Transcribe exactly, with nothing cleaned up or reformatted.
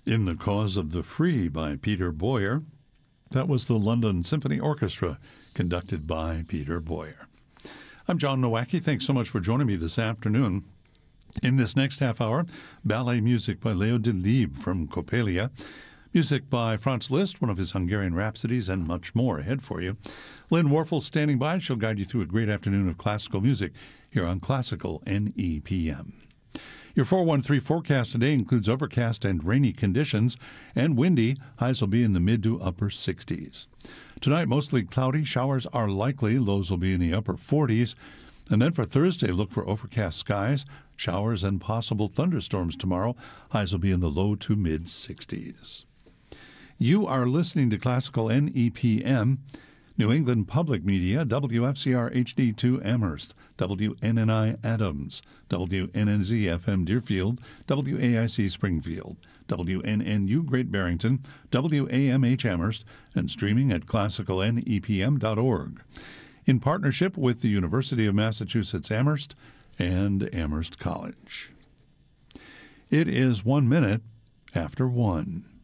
In the Cause of the Free by Peter Boyer. That was the London Symphony Orchestra, conducted by Peter Boyer. I'm John Nowacki. Thanks so much for joining me this afternoon. In this next half hour, ballet music by Leo Delibes from Coppelia, music by Franz Liszt, one of his Hungarian Rhapsodies, and much more ahead for you. Lynn Warfel standing by. She'll guide you through a great afternoon of classical music here on Classical N E P M. Your four one three forecast today includes overcast and rainy conditions and windy. Highs will be in the mid to upper sixties. Tonight, mostly cloudy. Showers are likely. Lows will be in the upper forties. And then for Thursday, look for overcast skies, showers, and possible thunderstorms tomorrow. Highs will be in the low to mid sixties. You are listening to Classical N E P M. New England Public Media, W F C R H D two Amherst, W N N I Adams, W N N Z F M Deerfield, W A I C Springfield, W N N U Great Barrington, W A M H Amherst, and streaming at classical N E P M dot org. In partnership with the University of Massachusetts Amherst and Amherst College. It is one minute after one.